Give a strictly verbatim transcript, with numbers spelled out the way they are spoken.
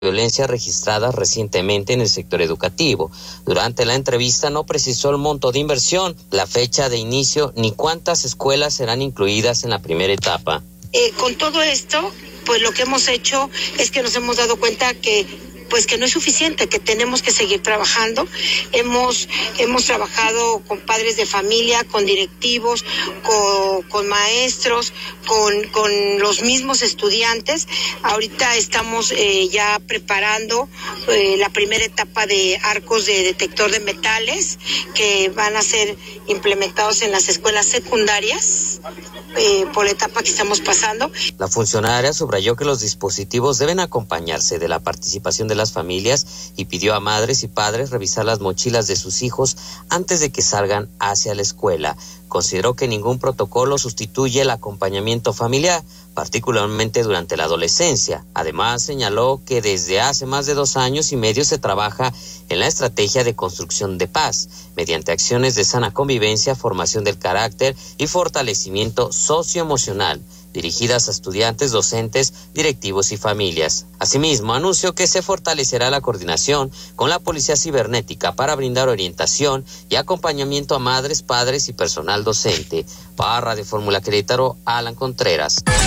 violencia registradas recientemente en el sector educativo. Durante la entrevista no precisó el monto de inversión, la fecha de inicio ni cuántas escuelas serán incluidas en la primera etapa. Eh, con todo esto, pues lo que hemos hecho es que nos hemos dado cuenta que pues que no es suficiente, que tenemos que seguir trabajando. Hemos hemos trabajado con padres de familia, con directivos, con, con maestros, con, con los mismos estudiantes. Ahorita estamos eh, ya preparando eh, la primera etapa de arcos de detector de metales que van a ser implementados en las escuelas secundarias eh, por la etapa que estamos pasando. La funcionaria subrayó que los dispositivos deben acompañarse de la participación de las familias y pidió a madres y padres revisar las mochilas de sus hijos antes de que salgan hacia la escuela. Consideró que ningún protocolo sustituye el acompañamiento familiar, particularmente durante la adolescencia. Además, señaló que desde hace más de dos años y medio se trabaja en la estrategia de construcción de paz, mediante acciones de sana convivencia, formación del carácter y fortalecimiento socioemocional, dirigidas a estudiantes, docentes, directivos y familias. Asimismo, anunció que se fortalecerá la coordinación con la Policía Cibernética para brindar orientación y acompañamiento a madres, padres y personal docente. Para Radio Fórmula Querétaro, Alan Contreras.